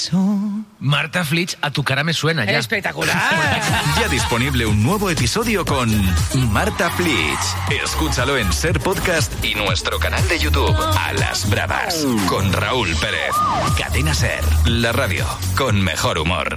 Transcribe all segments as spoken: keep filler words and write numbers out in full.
Marta Flitch, a tu cara me suena ya. ¡Espectacular! Ya disponible un nuevo episodio con Marta Flitch. Escúchalo en Ser Podcast y nuestro canal de YouTube, A las Bravas, con Raúl Pérez. Cadena Ser, la radio con mejor humor.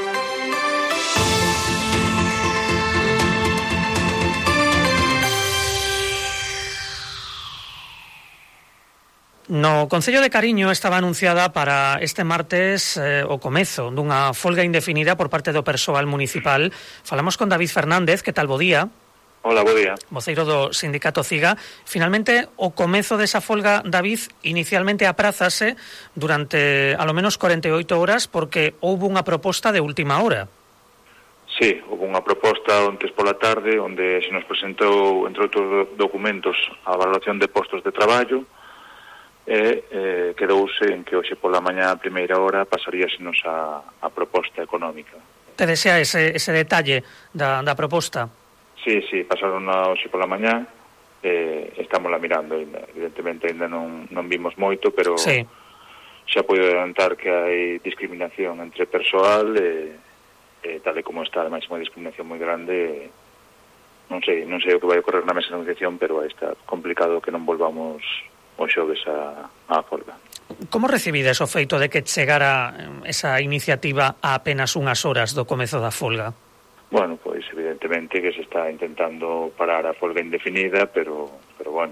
No Concello de Cariño estaba anunciada para este martes eh, o comezo dunha folga indefinida por parte do persoal municipal. Falamos con David Fernández, que tal, bo día? Hola, bo día. Voceiro do sindicato CIGA. Finalmente, o comezo desa folga, David, inicialmente aprázase durante alo menos corenta e oito horas porque houve unha proposta de última hora. Sí, houve unha proposta ontes pola tarde onde se nos presentou, entre outros documentos, a valoración de postos de traballo. E eh, quedouse en que hoxe pola mañá a primeira hora pasaríasenos a, a proposta económica. Te desea ese, ese detalle da, da proposta? Sí, sí, pasaron a hoxe pola mañá, eh, estamos la mirando, evidentemente ainda non, non vimos moito, pero sí. Xa podo adelantar que hai discriminación entre persoal, e, e tal e como está, ademais unha discriminación moi grande, non sei, non sei o que vai ocorrer na mesa de negociación, pero vai estar complicado que non volvamos o xoves a, a folga. Como recibides o feito de que chegara esa iniciativa a apenas unhas horas do comezo da folga? Bueno, pois evidentemente que se está intentando parar a folga indefinida, pero, pero bueno,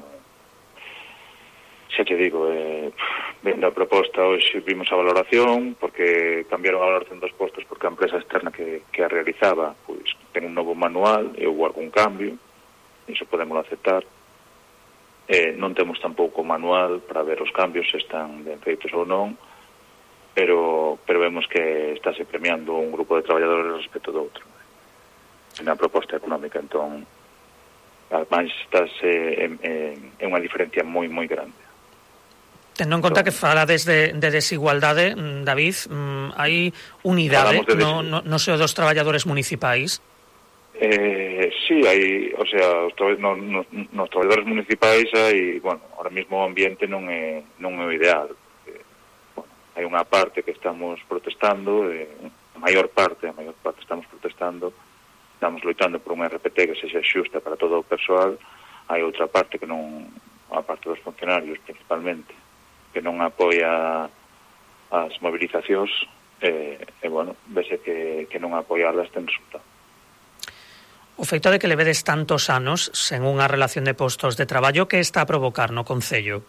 xa te digo, eh, vendo a proposta, hoxe vimos a valoración, porque cambiaron a valoración dos postos porque a empresa externa que, que a realizaba, pois ten un novo manual e houve algún cambio, iso podemos aceptar. Eh, non temos tampouco manual para ver os cambios se están ben feitos ou non, pero, pero vemos que estáse premiando un grupo de traballadores respecto do outro na proposta económica. Entón, ademais, estáse en, en, en unha diferencia moi, moi grande. Tendo en conta entón, que fala desde de desigualdade, David, hai unidade de no, no, no seo dos traballadores municipais? Eh, sí, hai, o sea, os no, no, nos traballadores municipais hai, bueno, ahora mesmo o ambiente non é non é o ideal. Eh, bueno, hai unha parte que estamos protestando, eh, a maior parte, a maior parte estamos protestando, estamos loitando por unha R P T que sexa xusta para todo o persoal. Hai outra parte que non, a parte dos funcionarios principalmente, que non apoia as movilizacións, eh, e, bueno, vese que, que non apoialas ten resultado. O feito de que levedes tantos anos sen unha relación de postos de traballo, que está a provocar no Concello?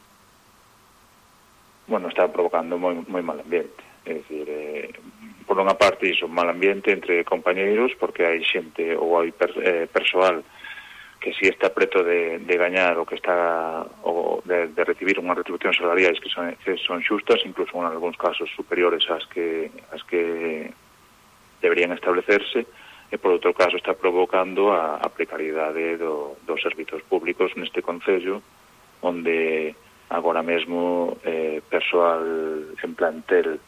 Bueno, está provocando moi, moi mal ambiente. É dicir, eh, por unha parte, iso, mal ambiente entre compañeiros, porque hai xente ou hai per, eh, persoal que si está preto de, de gañar ou que está ou de, de recibir unhas retribucións salariais que son, que son xustas, incluso en algúns casos superiores ás que, ás que deberían establecerse, e por outro caso está provocando a, a precariedade do, dos servizos públicos neste concello, onde agora mesmo eh, persoal en plantel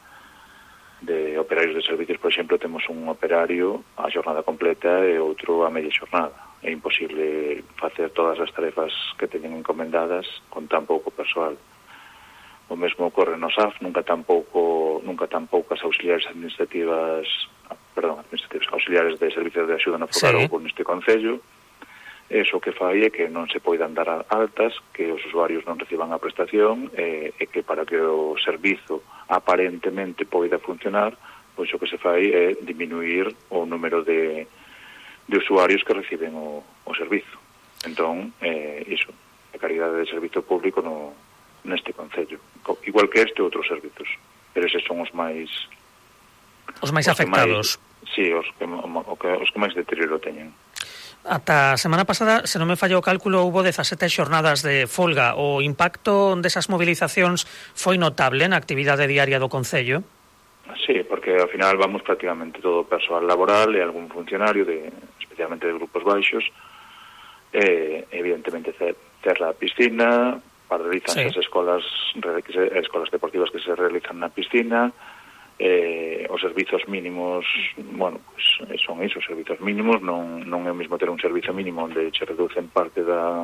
de operarios de servicios, por exemplo, temos un operario a jornada completa e outro a media jornada. É imposible facer todas as tarefas que teñen encomendadas con tan pouco persoal. O mesmo ocorre no S A F, nunca tampouco, nunca tampouco as auxiliares administrativas, perdón, administrativas, auxiliares de servicios de axuda no fogar sí. ou neste concello. Eso que fai é que non se poidan dar altas, que os usuarios non reciban a prestación, e, e que para que o servizo aparentemente poida funcionar, pois o que se fai é diminuir o número de, de usuarios que reciben o, o servizo. Entón, eh, iso, a calidade de servizo público no, neste concello. Igual que este, outros servizos. Pero eses son os máis... Os máis os afectados. Máis, sí, os que, o que, os que máis deterioro teñen. Ata a semana pasada, se non me falla o cálculo, houve dezasete xornadas de folga. O impacto desas movilizacións foi notable na actividade diaria do Concello? Sí, porque ao final vamos prácticamente todo o persoal laboral e algún funcionario, de, especialmente de grupos baixos, e evidentemente cerra a piscina, paralizan sí. as escolas, escolas deportivas que se realizan na piscina, eh, os servizos mínimos, bueno, pues son isos servizos mínimos, non, non é o mesmo ter un servizo mínimo onde che reducen parte da,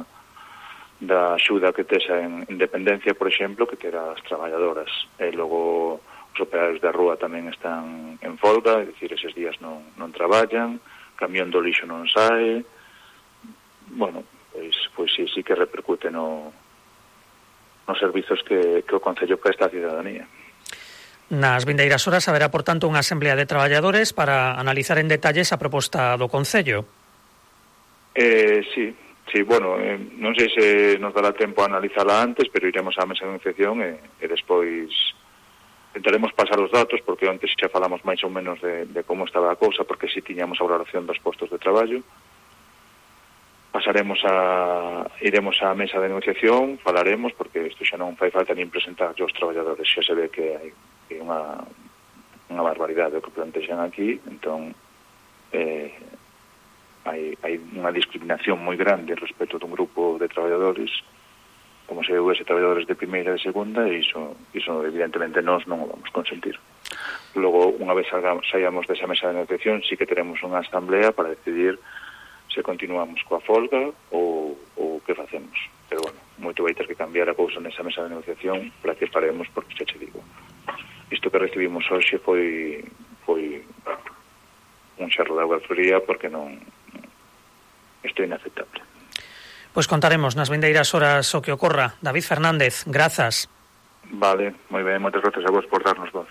da axuda que texa en, en dependencia, por exemplo, que ter as traballadoras. E logo os os operarios da rúa tamén están en folga, é dicir, eses días non, non traballan, camión do lixo non sae. Bueno, pois, pois sí, sí que repercute no, nos servizos que, que o Concello presta á cidadanía. Nas vindeiras horas haberá, por tanto, unha asamblea de traballadores para analizar en detalles a proposta do Concello. Eh, sí, sí, bueno, eh, non sei se nos dará tempo a analizala antes, pero iremos á mesa de negociación e, e despois intentaremos pasar os datos, porque antes xa falamos máis ou menos de, de como estaba a cousa, porque si tiñamos a valoración dos postos de traballo. Pasaremos a iremos á mesa de negociación, falaremos, porque isto xa non fai falta nin presentar aos traballadores, xa se ve que hai, que unha unha barbaridade o que plantexan aquí, entón eh, hai, hai unha discriminación moi grande respecto dun grupo de traballadores, como se houvese traballadores de primeira e de segunda, e iso, iso evidentemente nós non o vamos consentir. Logo, unha vez salgamos, saíamos desa mesa de negociación, sí que teremos unha asamblea para decidir se continuamos coa folga ou, ou que facemos. Pero, bueno, moito vai ter que cambiar a cousa nesa mesa de negociación para que faremos, porque xa che digo, isto que recibimos hoxe foi foi un xerro de agua fría, porque non isto é inaceptable. Pois contaremos nas vindeiras horas o que ocorra. David Fernández, grazas. Vale, moi ben, moitas grazas a vos por darnos voz.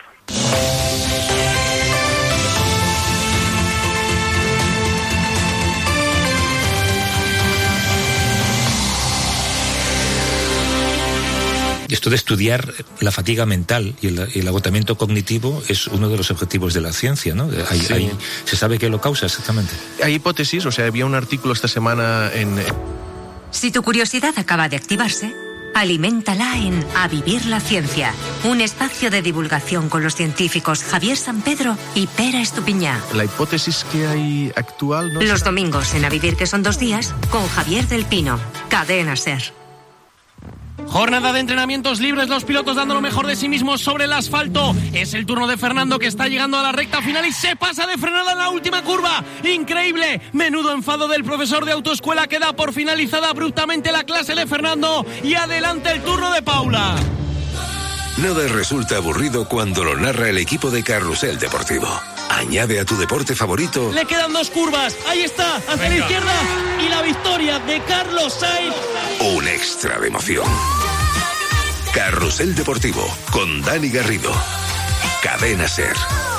Esto de estudiar la fatiga mental y el, el agotamiento cognitivo es uno de los objetivos de la ciencia, ¿no? Hay, sí. hay, ¿Se sabe qué lo causa exactamente? Hay hipótesis, o sea, había un artículo esta semana en... Si tu curiosidad acaba de activarse, aliméntala en A Vivir la Ciencia, un espacio de divulgación con los científicos Javier San Pedro y Pera Estupiñá. La hipótesis que hay actual... ¿no? Los domingos en A Vivir, que son dos días, con Javier del Pino, Cadena SER. Jornada de entrenamientos libres, los pilotos dando lo mejor de sí mismos sobre el asfalto. Es el turno de Fernando, que está llegando a la recta final y se pasa de frenada en la última curva. ¡Increíble! Menudo enfado del profesor de autoescuela, que da por finalizada abruptamente la clase de Fernando. Y adelante el turno de Paula. Nada resulta aburrido cuando lo narra el equipo de Carrusel Deportivo. Añade a tu deporte favorito. Le quedan dos curvas. Ahí está, hacia Venga. la izquierda. Y la victoria de Carlos Sainz. Un extra de emoción. Carrusel Deportivo con Dani Garrido. Cadena SER.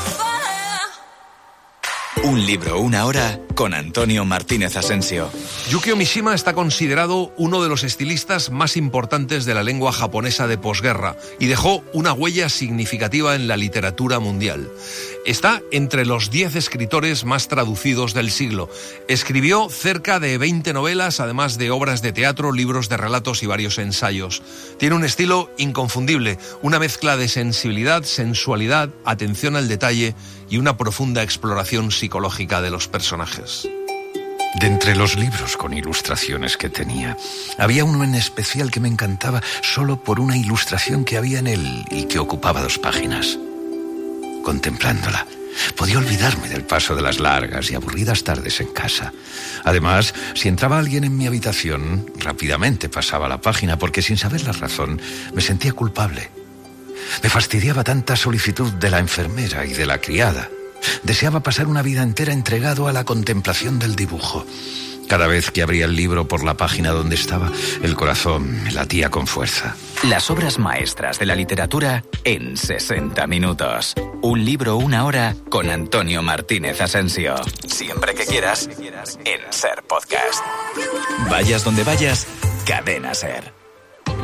Un libro, una hora, con Antonio Martínez Asensio. Yukio Mishima está considerado uno de los estilistas más importantes de la lengua japonesa de posguerra y dejó una huella significativa en la literatura mundial. Está entre los diez escritores más traducidos del siglo. Escribió cerca de veinte novelas, además de obras de teatro, libros de relatos y varios ensayos. Tiene un estilo inconfundible, una mezcla de sensibilidad, sensualidad, atención al detalle y una profunda exploración psicológica de los personajes. De entre los libros con ilustraciones que tenía, había uno en especial que me encantaba solo por una ilustración que había en él y que ocupaba dos páginas. Contemplándola, podía olvidarme del paso de las largas y aburridas tardes en casa. Además, si entraba alguien en mi habitación, rápidamente pasaba la página porque, sin saber la razón, me sentía culpable. Me fastidiaba tanta solicitud de la enfermera y de la criada. Deseaba pasar una vida entera entregado a la contemplación del dibujo. Cada vez que abría el libro por la página donde estaba, el corazón me latía con fuerza. Las obras maestras de la literatura en sesenta minutos. Un libro, una hora, con Antonio Martínez Asensio. Siempre que quieras, en SER Podcast. Vayas donde vayas, Cadena SER.